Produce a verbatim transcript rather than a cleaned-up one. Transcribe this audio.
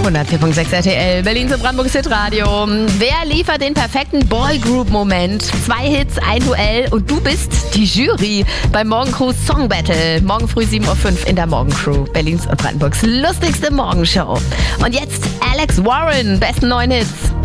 hundertvier Komma sechs R T L, Berlins und Brandenburgs Hitradio. Wer liefert den perfekten Boygroup-Moment? Zwei Hits, ein Duell und du bist die Jury beim Morgencrew Song Battle. Morgen früh sieben Uhr fünf in der Morgencrew, Berlins und Brandenburgs lustigste Morgenshow. Und jetzt Alex Warren, besten neuen Hits.